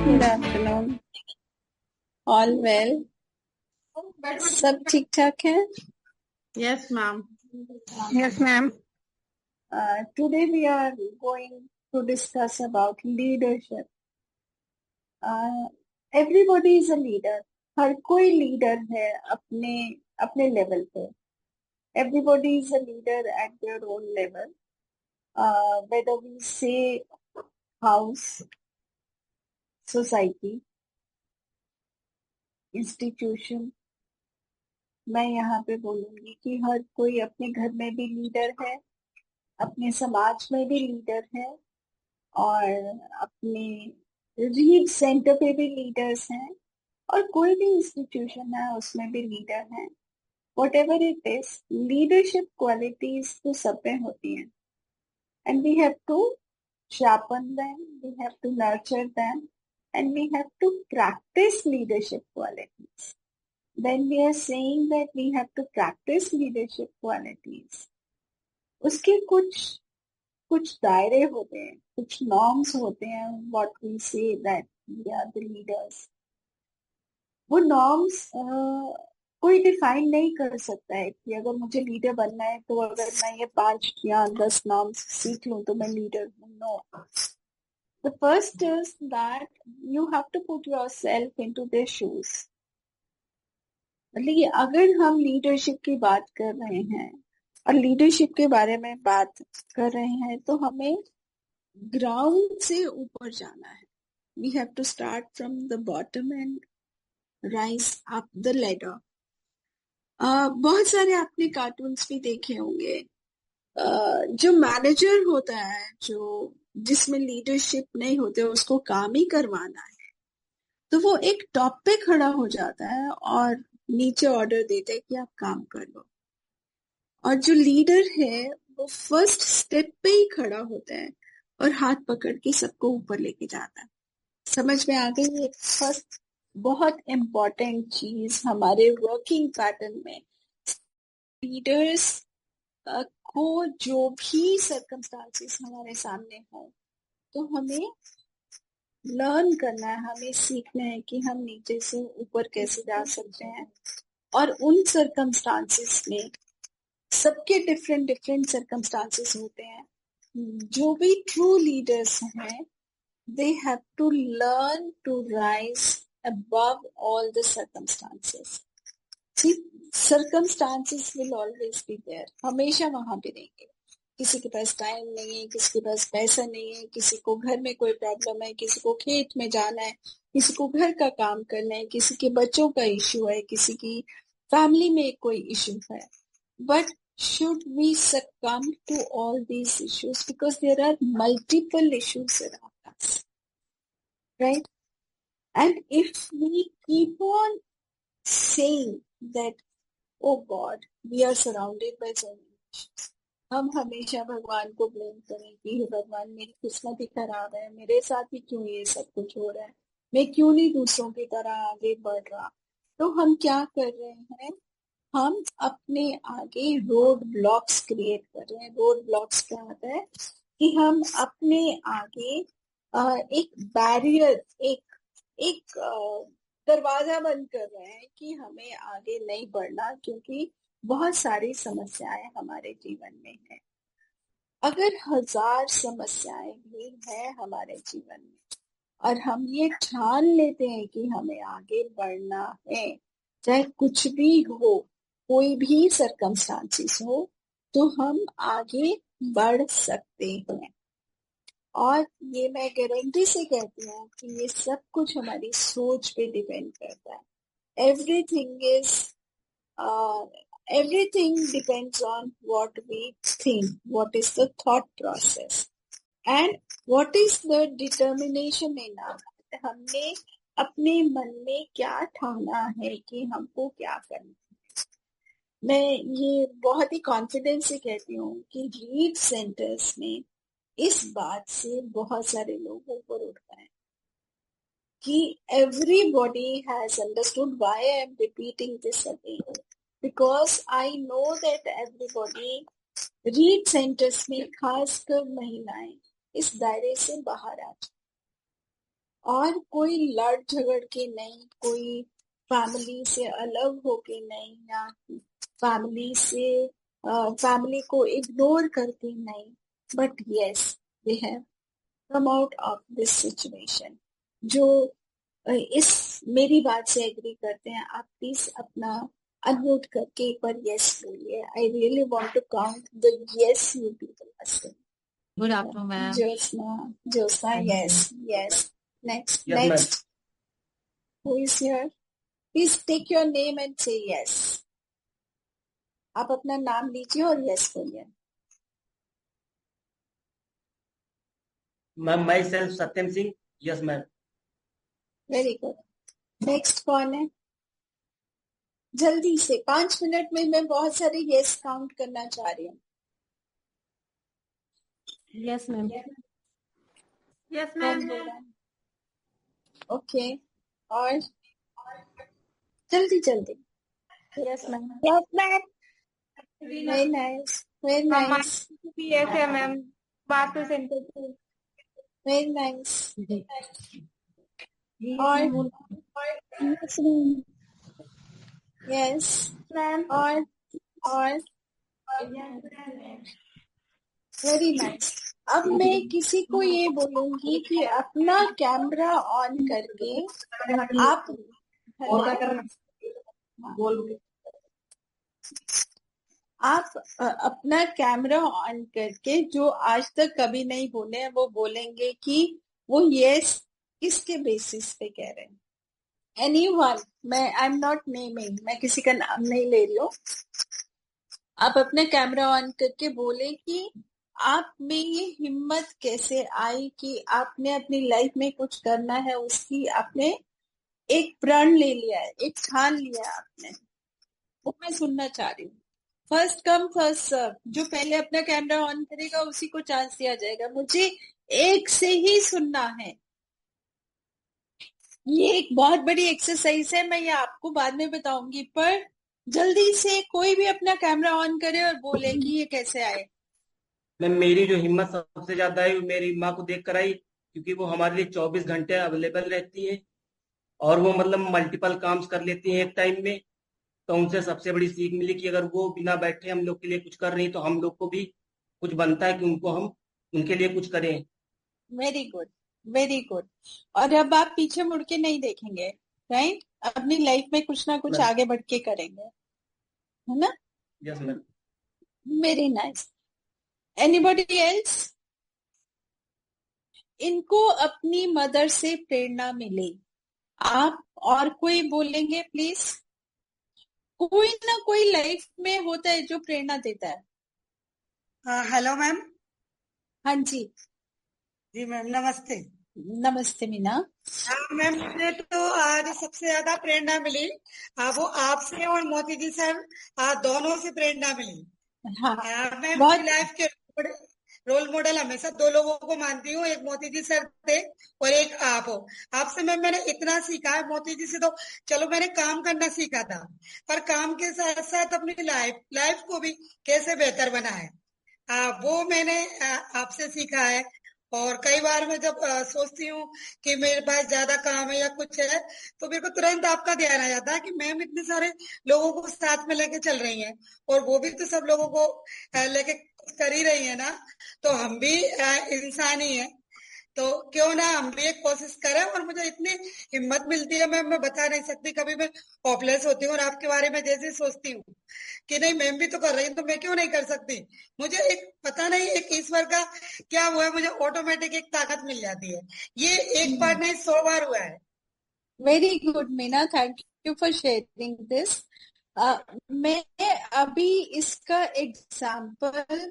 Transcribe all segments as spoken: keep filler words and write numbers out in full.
Good afternoon. All well? सब ठीक ठाक है? Yes, ma'am. Yes, ma'am. Uh, today we are going to discuss about leadership. Uh, everybody is a leader. हर कोई leader है अपने अपने लेवल पे. Everybody is a leader at their own level. Uh, whether we say house, society, institution, मैं यहाँ पे बोलूंगी कि हर कोई अपने घर में भी लीडर है, अपने समाज में भी लीडर है, और अपने रीड सेंटर पे भी लीडर्स हैं, और कोई भी इंस्टीट्यूशन है उसमें भी लीडर हैं. What ever it is, leadership qualities तो सब में होती हैं, and we have to sharpen them, we have to nurture them, and we have to practice leadership qualities. When we are saying that we have to practice leadership qualities, उसके कुछ कुछ दायरे होते हैं, कुछ नॉर्म्स होते हैं. What we say that we are the leaders, वो नॉर्म्स कोई डिफाइन नहीं कर सकता है कि अगर मुझे लीडर बनना है तो अगर मैं ये पांच या दस नॉर्म्स सीख लूं तो मैं लीडर हूं. No. The first is that you have to put yourself into their shoes. मतलब अगर हम लीडरशिप की बात कर रहे हैं और लीडरशिप के बारे में बात कर रहे हैं तो हमें ग्राउंड से ऊपर जाना है. We have to start from the bottom and rise up the ladder. बहुत सारे आपने कार्टून्स भी देखे होंगे. uh, जो मैनेजर होता है, जो जिसमें लीडरशिप नहीं होते, उसको काम ही करवाना है, तो वो एक टॉप पे खड़ा हो जाता है और नीचे ऑर्डर देता है कि आप काम कर लो. और जो लीडर है वो फर्स्ट स्टेप पे ही खड़ा होता है और हाथ पकड़ के सबको ऊपर लेके जाता है. समझ में आ गई? ये फर्स्ट बहुत इम्पोर्टेंट चीज हमारे वर्किंग पैटर्न में. लीडर्स को जो भी सर्कमस्टांसेस हमारे सामने हो तो हमें लर्न करना है, हमें सीखना है कि हम नीचे से ऊपर कैसे जा सकते हैं. और उन सर्कमस्टांसेस में सबके डिफरेंट डिफरेंट सर्कमस्टांसेस होते हैं. जो भी ट्रू लीडर्स हैं, they have to learn to rise above all the circumstances. See, circumstances will always be there. हमेशा वहां पे रहेंगे. किसी के पास टाइम नहीं है, किसी के पास पैसा नहीं है, किसी को घर में कोई प्रॉब्लम है, किसी को खेत में जाना है, किसी को घर का काम करना है, किसी के बच्चों का इश्यू है, किसी की फैमिली में कोई इश्यू है. But should we succumb to all these issues? Because there are multiple issues around us, right? And if we keep on saying that, oh God, we are surrounded by so many issues, हम हमेशा भगवान को blame करें कि हे भगवान, मेरी किस्मत ही खराब है, मेरे साथ ही क्यों ये सब कुछ हो रहा है, मैं क्यों नहीं दूसरों की तरह आगे बढ़ रहा, तो हम क्या कर रहे हैं? हम अपने आगे रोड ब्लॉक्स क्रिएट कर रहे हैं. रोड ब्लॉक्स क्या होता है कि हम अपने आगे एक बैरियर, एक एक दरवाजा बंद कर रहे हैं कि हमें आगे नहीं बढ़ना, क्योंकि बहुत सारी समस्याएं हमारे जीवन में है. अगर हजार समस्याएं भी है हमारे जीवन में और हम ये ठान लेते हैं कि हमें आगे बढ़ना है, चाहे कुछ भी हो, कोई भी सर्कमस्टांसेस हो, तो हम आगे बढ़ सकते हैं. और ये मैं गारंटी से कहती हूँ कि ये सब कुछ हमारी सोच पे डिपेंड करता है. Everything is everything depends on what we think, what is the thought process, and what is the determination in our. हमने अपने मन में क्या ठाना है कि हमको क्या करना है. मैं ये बहुत ही कॉन्फिडेंस से कहती हूँ कि रीड सेंटर्स में इस बात से बहुत सारे लोग ऊपर उठ गए कि everybody has understood why I am repeating this again, because I know that everybody read centres में खासकर महिलाएं इस दायरे से बाहर आ जाए. और कोई लड़ झगड़ के नहीं, कोई फैमिली से अलग होके नहीं, या फैमिली से फैमिली को इग्नोर करके नहीं, but yes we have come out of this situation. जो अ, इस मेरी बात से एग्री करते हैं, आप प्लीज अपना अनम्यूट करके एक बार यस बोलिए। I really want to count the yes you people listening. Good afternoon, ma'am. Josna, Josna, yes, yes. Next, Yes, ma'am. next. Who is here? Please take your name and say yes. आप अपना नाम लीजिए और yes बोलिए। Ma'am my self Satyam Singh. Yes ma'am. Very good. Next कौन है? जल्दी से, पांच मिनट में मैं बहुत सारे yes काउंट करना चाह रही हूँ। Yes, ma'am. Yes, कौन ma'am. बोल रहा है? ओके, और जल्दी जल्दी। Yes, ma'am. Yes, ma'am. Very nice, very nice, Yes, ma'am. Bath to center. very nice. और Yes, ma'am. yes, Ma'am. और और वेरी नाइस। अब मैं किसी को ये बोलूंगी कि अपना कैमरा ऑन करके आप आप अ, अपना कैमरा ऑन करके जो आज तक कभी नहीं बोले हैं वो बोलेंगे कि वो यस किसके बेसिस पे कह रहे हैं। एनीवन, मैं आई एम नॉट नेमिंग, मैं किसी का नाम नहीं ले रही हूँ। आप अपने कैमरा ऑन करके बोले कि आप में ये हिम्मत कैसे आई कि आपने अपनी लाइफ में कुछ करना है, उसकी आपने एक प्रण ले लिया है, एक ठान लिया है आपने। वो मैं सुनना चाह रही हूँ। फर्स्ट कम फर्स्ट सर्व, जो पहले अपना कैमरा ऑन करेगा उसी को चांस दिया जाएगा। मुझे एक से ही सुनना है। ये एक बहुत बड़ी एक्सरसाइज है, मैं ये आपको बाद में बताऊंगी, पर जल्दी से कोई भी अपना कैमरा ऑन करे और बोले कि ये कैसे आए। मैम मेरी जो हिम्मत सबसे ज्यादा है वो मेरी माँ को देख कर आई, क्योंकि वो हमारे लिए चौबीस घंटे अवेलेबल रहती है और वो मतलब मल्टीपल काम्स कर लेती हैं एक टाइम में। तो उनसे सबसे बड़ी सीख मिली कि अगर वो बिना बैठे हम लोग के लिए कुछ कर रही तो हम लोग को भी कुछ बनता है कि उनको हम उनके लिए कुछ करें। Very good, very good. और अब आप पीछे मुड़ के नहीं देखेंगे, राइट? अपनी लाइफ में कुछ ना कुछ मैम। आगे बढ़ के करेंगे, है ना? Yes ma'am. Very nice. Anybody else? इनको अपनी मदर से प्रेरणा मिली। आप और कोई बोलेंगे प्लीज? कोई ना कोई लाइफ में होता है जो प्रेरणा देता है। Hello ma'am. हाँ जी, जी मैम नमस्ते। नमस्ते मीना। हाँ मैम, मुझे तो आज सबसे ज्यादा प्रेरणा मिली आ, वो आपसे और मोती जी सर आ, दोनों से प्रेरणा मिली। हाँ, आ, मैं बहुत अपनी लाइफ के रोल मॉडल हमेशा दो लोगों को मानती हूँ, एक मोती जी सर थे और एक आप हो। आपसे मैम मैंने इतना सीखा है, मोती जी से तो चलो मैंने काम करना सीखा था, पर काम के साथ साथ अपनी लाइफ लाइफ को भी कैसे बेहतर बना है आ, वो मैंने आ, आपसे सीखा है। और कई बार मैं जब आ, सोचती हूँ कि मेरे पास ज्यादा काम है या कुछ है, तो मेरे को तुरंत आपका ध्यान आ जाता है कि मैम इतने सारे लोगों को साथ में लेके चल रही हैं और वो भी तो सब लोगों को आ, लेके कर ही रही है ना, तो हम भी आ, इंसान ही है, तो क्यों ना हम भी एक कोशिश करें। और मुझे इतनी हिम्मत मिलती है मैम, मैं बता नहीं सकती। कभी मैं होपलेस होती हूँ और आपके बारे में जैसे सोचती हूँ कि नहीं मैम भी तो कर रही है तो मैं क्यों नहीं कर सकती। मुझे एक पता नहीं एक ईश्वर का क्या हुआ है, मुझे ऑटोमेटिक एक ताकत मिल जाती है। ये एक बार नहीं सौ बार हुआ है। Very good Meena, thank you for sharing this. मैं अभी इसका एग्जाम्पल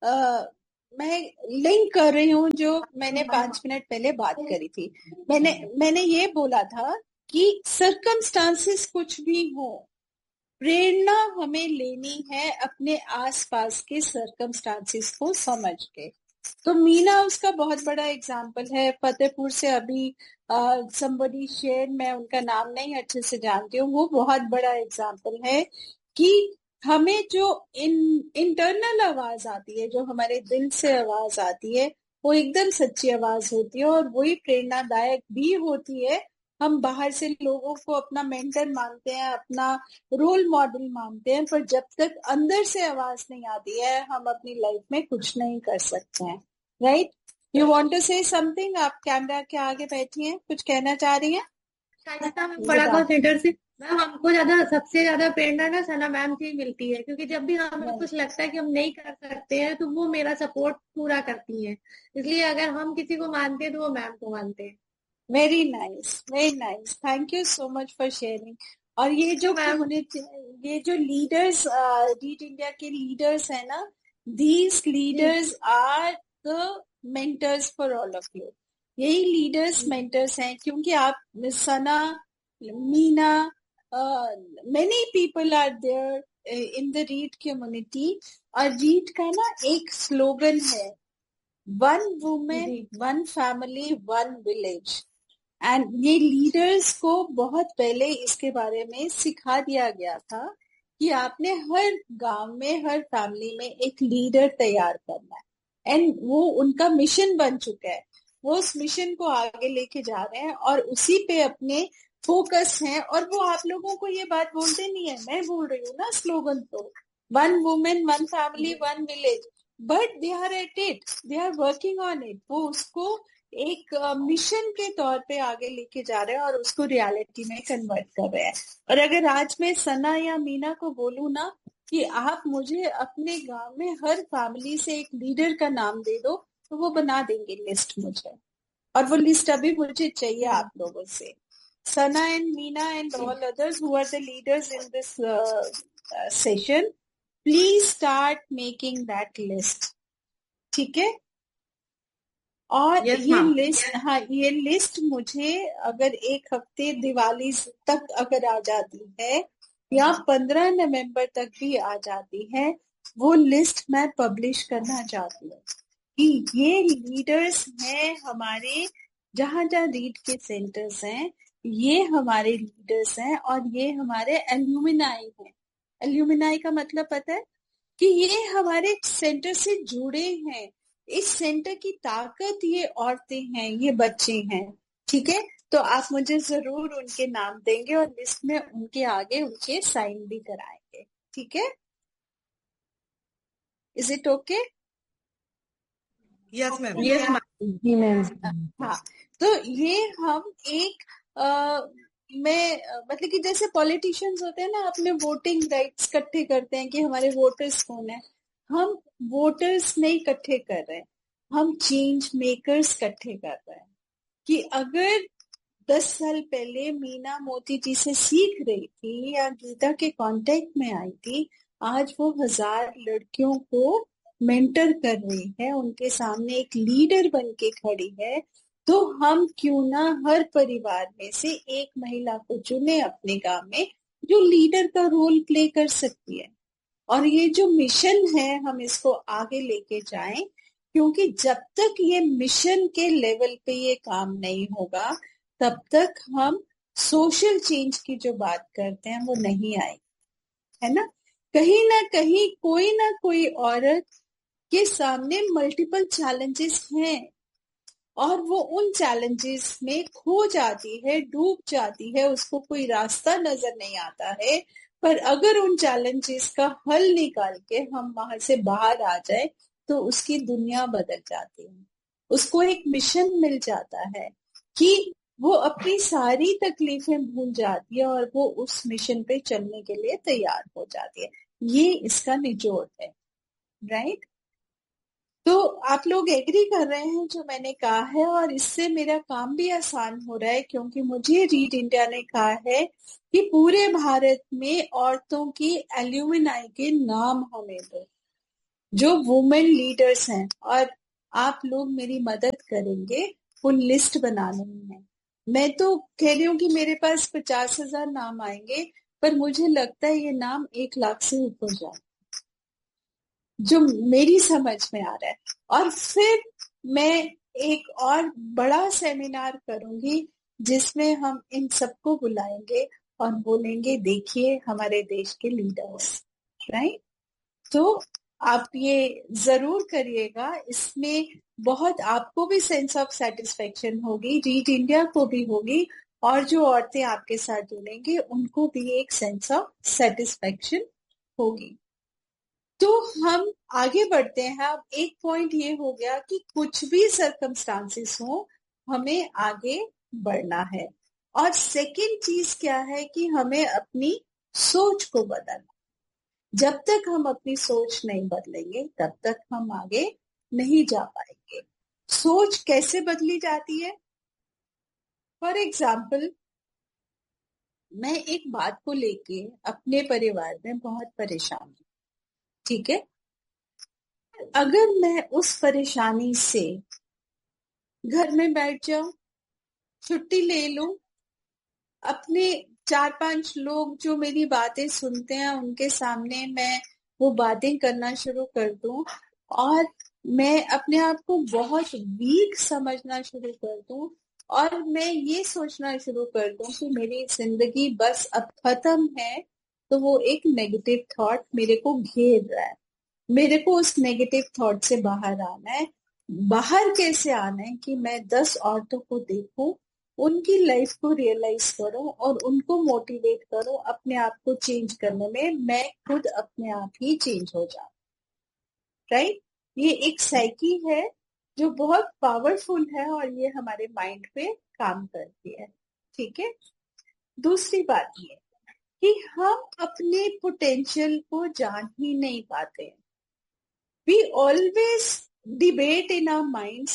मैं लिंक कर रही हूँ जो मैंने पांच मिनट पहले बात करी थी। मैंने मैंने ये बोला था कि सर्कमस्टांसेस कुछ भी हो, प्रेरणा हमें लेनी है अपने आसपास के सर्कमस्टांसेस को समझ के। तो मीना उसका बहुत बड़ा एग्जाम्पल है। फतेहपुर से अभी समबडी शेयर, मैं उनका नाम नहीं अच्छे से जानती हूँ, वो बहुत बड़ा एग्जाम्पल है कि हमें जो इन इंटरनल आवाज आती है, जो हमारे दिल से आवाज आती है, वो एकदम सच्ची आवाज होती है और वही प्रेरणादायक भी होती है। हम बाहर से लोगों को अपना मेंटर मानते हैं, अपना रोल मॉडल मानते हैं, पर जब तक अंदर से आवाज नहीं आती है हम अपनी लाइफ में कुछ नहीं कर सकते हैं। राइट? यू वांट टू से समथिंग? आप कैमरा के आगे बैठी हैं, कुछ कहना चाह रही हैं? शाइस्ता मैम बड़ा कॉल सेंटर से मैम हमको ज्यादा सबसे ज्यादा प्रेरणा ना सना मैम से ही मिलती है, क्योंकि जब भी हमें कुछ लगता है कि हम नहीं कर सकते हैं तो वो मेरा सपोर्ट पूरा करती हैं। इसलिए अगर हम किसी को मानते हैं तो वो मैम को मानते हैं। Very nice, very nice, thank you so much for sharing. और ये जो कम्युनिटी, ये जो लीडर्स, रीड इंडिया के लीडर्स है ना, these leaders are the mentors for all of you. यही लीडर्स मेंटर्स हैं, क्योंकि आप सना, Meena, many people are there in the read community. और रीड का ना एक स्लोगन है, one women one family one village. And ये लीडर्स को बहुत पहले इसके बारे में सिखा दिया गया था कि आपने हर गांव में, हर फैमिली में एक लीडर तैयार करना है। एंड वो उनका मिशन बन चुका है, वो उस मिशन को आगे लेके जा रहे हैं और उसी पे अपने फोकस हैं। और वो आप लोगों को ये बात बोलते नहीं है, मैं बोल रही हूँ ना स्लोगन, तो one women one family one village, but they are at it, they are working on it. वो उसको एक मिशन uh, के तौर पे आगे लेके जा रहे हैं और उसको रियलिटी में कन्वर्ट कर रहे हैं। और अगर आज मैं सना या मीना को बोलूं ना कि आप मुझे अपने गांव में हर फैमिली से एक लीडर का नाम दे दो, तो वो बना देंगे लिस्ट मुझे, और वो लिस्ट अभी मुझे चाहिए आप लोगों से। सना and Meena and all others who are the leaders in this session, please start making that list. ठीक है? और yes, ये लिस्ट, हाँ, ये लिस्ट मुझे अगर एक हफ्ते दिवाली तक अगर आ जाती है या पंद्रह नवंबर तक भी आ जाती है, वो लिस्ट मैं पब्लिश करना चाहती हूँ कि ये लीडर्स हैं हमारे, जहाँ जहाँ रीड के सेंटर्स हैं, ये हमारे लीडर्स हैं और ये हमारे एल्यूमिनाई हैं। एल्यूमिनाई का मतलब पता है कि ये हमारे सेंटर से जुड़े हैं। इस सेंटर की ताकत ये औरतें हैं, ये बच्चे हैं। ठीक है? तो आप मुझे जरूर उनके नाम देंगे और लिस्ट में उनके आगे उनके साइन भी कराएंगे। ठीक है? Is it okay? Yes ma'am. Yes ma'am. हाँ, तो ये हम एक आ, में मतलब कि जैसे पॉलिटिशियंस होते हैं ना, अपने वोटिंग राइट्स इकट्ठे करते हैं कि हमारे वोटर्स कौन है। हम वोटर्स नहीं इकट्ठे कर रहे हैं, हम चेंज मेकर्स इकट्ठे कर रहे हैं। कि अगर दस साल पहले मीना मोती जी से सीख रही थी या गीता के कांटेक्ट में आई थी, आज वो हजार लड़कियों को मेंटर कर रही है, उनके सामने एक लीडर बन के खड़ी है। तो हम क्यों ना हर परिवार में से एक महिला को चुने अपने गांव में, जो लीडर का रोल प्ले कर सकती है। और ये जो मिशन है हम इसको आगे लेके जाएं, क्योंकि जब तक ये मिशन के लेवल पे ये काम नहीं होगा तब तक हम सोशल चेंज की जो बात करते हैं वो नहीं आएगी, है ना? कहीं ना कहीं कोई ना कोई औरत के सामने मल्टीपल चैलेंजेस हैं और वो उन चैलेंजेस में खो जाती है, डूब जाती है, उसको कोई रास्ता नजर नहीं आता है। पर अगर उन चैलेंजेस का हल निकाल के हम वहां से बाहर आ जाए तो उसकी दुनिया बदल जाती है। उसको एक मिशन मिल जाता है कि वो अपनी सारी तकलीफें भूल जाती है और वो उस मिशन पे चलने के लिए तैयार हो जाती है। ये इसका निचोड़ है। राइट? तो आप लोग एग्री कर रहे हैं जो मैंने कहा है, और इससे मेरा काम भी आसान हो रहा है, क्योंकि मुझे रीड इंडिया ने कहा है कि पूरे भारत में औरतों की एल्यूमिनाई के नाम हमें दो, जो वुमेन लीडर्स हैं, और आप लोग मेरी मदद करेंगे वो लिस्ट बनाने में। मैं तो कह रही हूँ कि मेरे पास पचास हजार नाम आएंगे, पर मुझे लगता है ये नाम एक लाख से ऊपर जाए, जो मेरी समझ में आ रहा है। और फिर मैं एक और बड़ा सेमिनार करूंगी जिसमें हम इन सबको बुलाएंगे और बोलेंगे देखिए हमारे देश के लीडर्स। राइट? तो आप ये जरूर करिएगा। इसमें बहुत आपको भी सेंस ऑफ सेटिस्फेक्शन होगी, रीड इंडिया को भी होगी, और जो औरतें आपके साथ जुड़ेंगी उनको भी एक सेंस ऑफ सेटिस्फेक्शन होगी। तो हम आगे बढ़ते हैं। अब एक पॉइंट ये हो गया कि कुछ भी सर्कमस्टांसेस हो, हमें आगे बढ़ना है। और सेकंड चीज क्या है कि हमें अपनी सोच को बदलना। जब तक हम अपनी सोच नहीं बदलेंगे तब तक हम आगे नहीं जा पाएंगे। सोच कैसे बदली जाती है? फॉर एग्जाम्पल, मैं एक बात को लेके अपने परिवार में बहुत परेशान हूँ, ठीक है। अगर मैं उस परेशानी से घर में बैठ जाऊं, छुट्टी ले लूं, अपने चार पांच लोग जो मेरी बातें सुनते हैं उनके सामने मैं वो बातें करना शुरू कर दूं, और मैं अपने आप को बहुत वीक समझना शुरू कर दूं, और मैं ये सोचना शुरू कर दूं कि मेरी जिंदगी बस अब खत्म है, तो वो एक नेगेटिव थॉट मेरे को घेर रहा है। मेरे को उस नेगेटिव थॉट से बाहर आना है। बाहर कैसे आना है कि मैं दस औरतों को देखूं, उनकी लाइफ को रियलाइज करूं और उनको मोटिवेट करूं अपने आप को चेंज करने में। मैं खुद अपने आप ही चेंज हो जाऊं, राइट। ये एक साइकी है जो बहुत पावरफुल है और ये हमारे माइंड पे काम करती है, ठीक है। दूसरी बात ये कि हम अपने पोटेंशियल को जान ही नहीं पाते हैं। We always debate in our minds,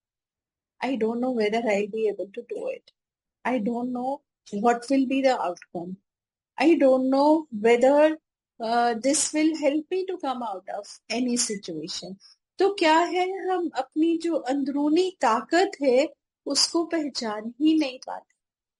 I don't know whether I'll be able to do it. I don't know what will be the outcome. I don't know whether uh, this will help me to come out of any situation. तो क्या है, हम अपनी जो अंदरूनी ताकत है उसको पहचान ही नहीं पाते।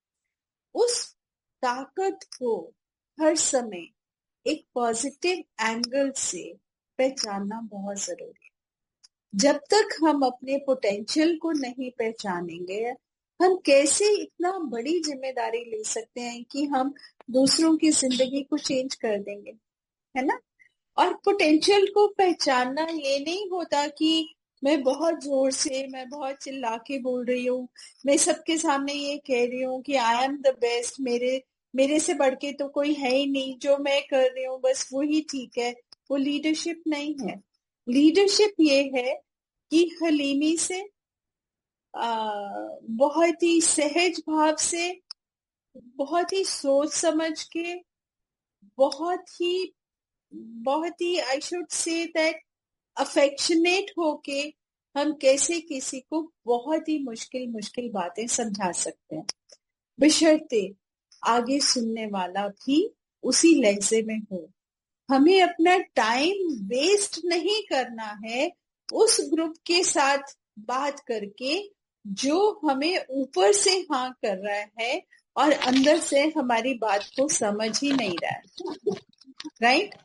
उस ताकत को हर समय एक पॉजिटिव एंगल से पहचानना बहुत जरूरी है। जब तक हम अपने पोटेंशियल को नहीं पहचानेंगे, हम कैसे इतना बड़ी जिम्मेदारी ले सकते हैं कि हम दूसरों की जिंदगी को चेंज कर देंगे, है ना। और पोटेंशियल को पहचानना ये नहीं होता कि मैं बहुत जोर से, मैं बहुत चिल्ला के बोल रही हूँ, मैं सबके सामने ये कह रही हूँ कि आई एम द बेस्ट, मेरे मेरे से बढ़ के तो कोई है ही नहीं, जो मैं कर रही हूँ बस वही ठीक है। वो लीडरशिप नहीं है। लीडरशिप ये है कि हलीमी से, आ, बहुत ही सहज भाव से, बहुत ही सोच समझ के, बहुत ही बहुत ही I should say that affectionate होके हम कैसे किसी को बहुत ही मुश्किल मुश्किल बातें समझा सकते हैं, बशर्ते आगे सुनने वाला भी उसी लहजे में हो। हमें अपना टाइम वेस्ट नहीं करना है उस ग्रुप के साथ बात करके जो हमें ऊपर से हाँ कर रहा है और अंदर से हमारी बात को समझ ही नहीं रहा है, राइट।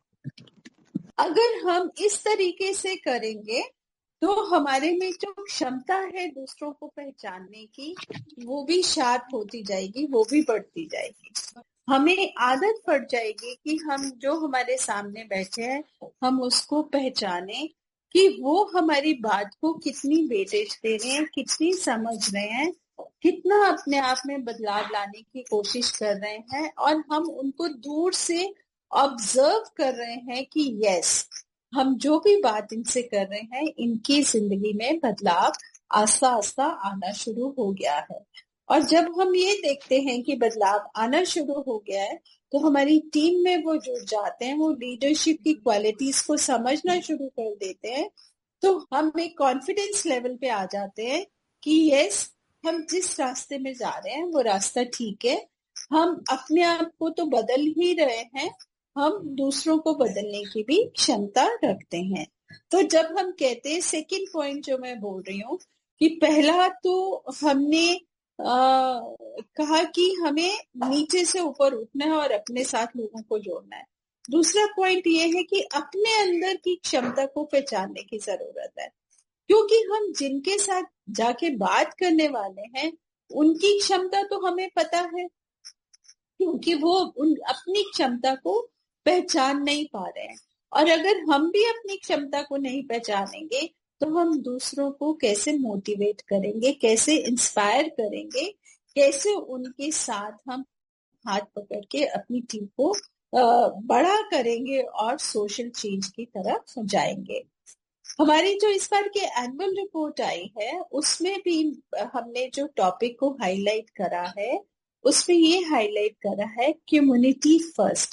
अगर हम इस तरीके से करेंगे तो हमारे में जो क्षमता है दूसरों को पहचानने की, वो भी शार्प होती जाएगी, वो भी बढ़ती जाएगी। हमें आदत पड़ जाएगी कि हम जो हमारे सामने बैठे हैं हम उसको पहचाने कि वो हमारी बात को कितनी वेटेज दे रहे हैं, कितनी समझ रहे हैं, कितना अपने आप में बदलाव लाने की कोशिश कर रहे हैं, और हम उनको दूर से ऑब्जर्व कर रहे हैं कि यस, हम जो भी बात इनसे कर रहे हैं इनकी जिंदगी में बदलाव आस्ता आस्ता आना शुरू हो गया है। और जब हम ये देखते हैं कि बदलाव आना शुरू हो गया है तो हमारी टीम में वो जुड़ जाते हैं, वो लीडरशिप की क्वालिटीज को समझना शुरू कर देते हैं, तो हम एक कॉन्फिडेंस लेवल पे आ जाते हैं कि यस, हम जिस रास्ते में जा रहे हैं वो रास्ता ठीक है। हम अपने आप को तो बदल ही रहे हैं, हम दूसरों को बदलने की भी क्षमता रखते हैं। तो जब हम कहते हैं, सेकंड पॉइंट जो मैं बोल रही हूँ कि पहला तो हमने आ, कहा कि हमें नीचे से ऊपर उठना है और अपने साथ लोगों को जोड़ना है। दूसरा पॉइंट ये है कि अपने अंदर की क्षमता को पहचानने की जरूरत है, क्योंकि हम जिनके साथ जाके बात करने वाले हैं उनकी क्षमता तो हमें पता है, क्योंकि वो उन अपनी क्षमता को पहचान नहीं पा रहे हैं। और अगर हम भी अपनी क्षमता को नहीं पहचानेंगे तो हम दूसरों को कैसे मोटिवेट करेंगे, कैसे इंस्पायर करेंगे, कैसे उनके साथ हम हाथ पकड़ के अपनी टीम को बड़ा करेंगे और सोशल चेंज की तरफ जाएंगे। हमारी जो इस बार की एनुअल रिपोर्ट आई है उसमें भी हमने जो टॉपिक को हाईलाइट करा है उसमें ये हाईलाइट करा है कम्युनिटी फर्स्ट।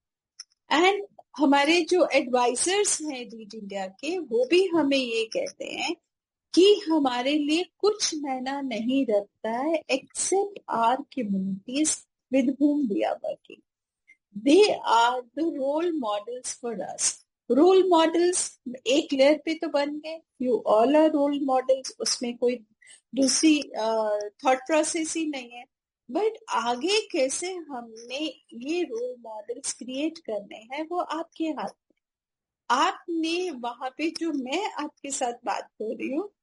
एंड हमारे जो एडवाइजर्स हैं रीड इंडिया के वो भी हमें ये कहते हैं कि हमारे लिए कुछ मायना नहीं रखता है accept our communities with whom we are working. They are the role models for us. Role models एक लेयर पे तो बन गए, you all are role models, उसमें कोई दूसरी थॉट प्रोसेस ही नहीं है। बट आगे कैसे हमने ये रोल मॉडल्स क्रिएट करने हैं वो आपके हाथ में। आपने वहां पे जो मैं आपके साथ बात कर रही हूँ,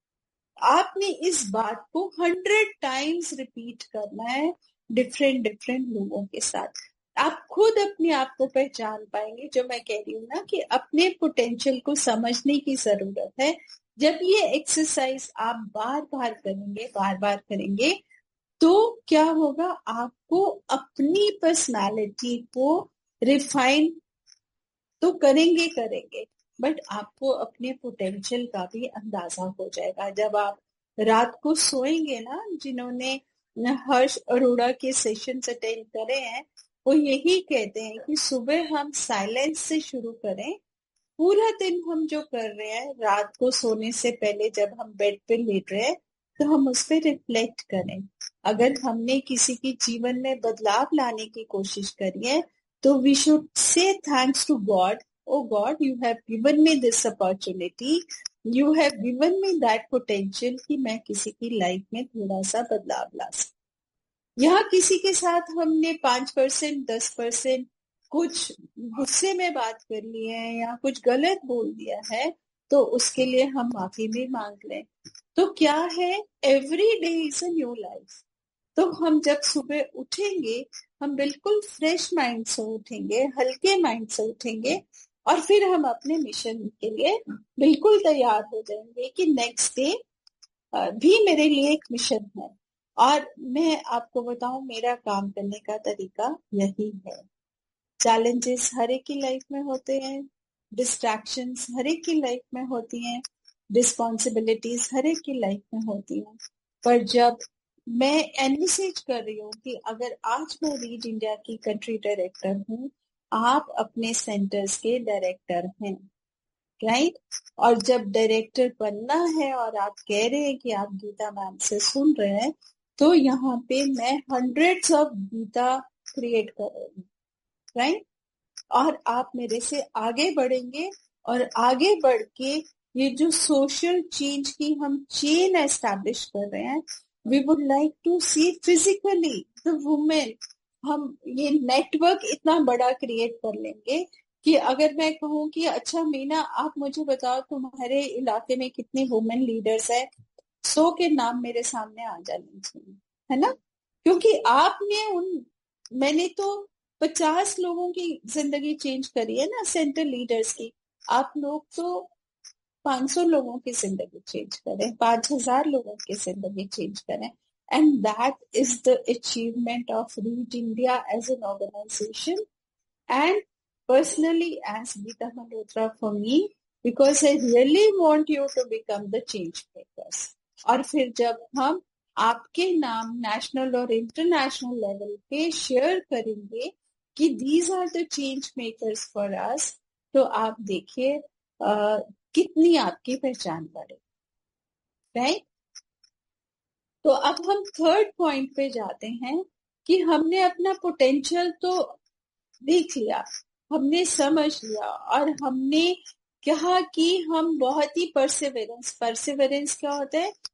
आपने इस बात को हंड्रेड टाइम्स रिपीट करना है डिफरेंट डिफरेंट लोगों के साथ। आप खुद अपने आप को पहचान पाएंगे। जो मैं कह रही हूँ ना कि अपने पोटेंशियल को समझने की जरूरत है। जब ये एक्सरसाइज आप बार बार करेंगे बार बार करेंगे तो क्या होगा, आपको अपनी पर्सनालिटी को रिफाइन तो करेंगे करेंगे बट आपको अपने पोटेंशियल का भी अंदाजा हो जाएगा। जब आप रात को सोएंगे ना, जिन्होंने हर्ष अरोड़ा के सेशंस अटेंड करे हैं वो यही कहते हैं कि सुबह हम साइलेंस से शुरू करें, पूरा दिन हम जो कर रहे हैं रात को सोने से पहले जब हम बेड पे लेट रहे हैं तो हम उस पर रिफ्लेक्ट करें। अगर हमने किसी के जीवन में बदलाव लाने की कोशिश करी है तो we should say thanks to God, O God you have given me this opportunity, you have given me that potential कि मैं किसी की लाइफ में थोड़ा सा बदलाव ला सकूं। यहाँ किसी के साथ हमने पांच परसेंट दस परसेंट कुछ गुस्से में बात कर ली है या कुछ गलत बोल दिया है तो उसके लिए हम माफी भी मांग लें। तो क्या है, every day is a new life. तो हम जब सुबह उठेंगे हम बिल्कुल फ्रेश माइंड से उठेंगे, हल्के माइंड से उठेंगे और फिर हम अपने मिशन के लिए बिल्कुल तैयार हो जाएंगे कि नेक्स्ट डे भी मेरे लिए एक मिशन है। और मैं आपको बताऊं मेरा काम करने का तरीका यही है। चैलेंजेस हर एक की लाइफ में होते हैं, डिस्ट्रैक्शंस हर एक की लाइफ में होती हैं, रिस्पॉन्सिबिलिटीज हर एक की लाइफ में होती हैं। पर जब मैं एनविसेज कर रही हूँ कि अगर आज मैं रीड इंडिया की कंट्री डायरेक्टर हूँ, आप अपने सेंटर्स के डायरेक्टर हैं, राइट? और जब डायरेक्टर बनना है और आप कह रहे हैं कि आप गीता मैम से सुन रहे हैं तो यहाँ पे मैं हंड्रेड्स ऑफ गीता क्रिएट कर रही हूँ, राइट? और आप मेरे से आगे बढ़ेंगे और आगे बढ़ के ये जो सोशल चेंज की हम चेन एस्टैब्लिश कर रहे हैं, we would like to C physically the women. हम ये नेटवर्क इतना बड़ा क्रिएट कर लेंगे कि अगर मैं कहूँ कि अच्छा मीना आप मुझे बताओ तुम्हारे इलाके में कितने वुमेन लीडर्स है, सौ के नाम मेरे सामने आ जाने चाहिए, है ना? क्योंकि आपने उन मैंने तो पचास लोगों की जिंदगी चेंज करी है ना, सेंटर लीडर्स की। आप लोग तो पांच सौ लोगों की जिंदगी चेंज करें, पांच हजार लोगों की जिंदगी चेंज करें। And that is the achievement of read India as an organisation and personally as Geeta Malhotra for me, because I really want you to become the change makers. और फिर जब हम आपके नाम नेशनल और इंटरनेशनल लेवल पे share करेंगे कि these are the change makers for us, तो आप देखिए कितनी आपकी पहचान बढ़े, राइट? तो अब हम थर्ड पॉइंट पे जाते हैं कि हमने अपना पोटेंशियल तो देख लिया, हमने समझ लिया और हमने कहा कि हम बहुत ही परसिवरेंस परसिवरेंस क्या होता है,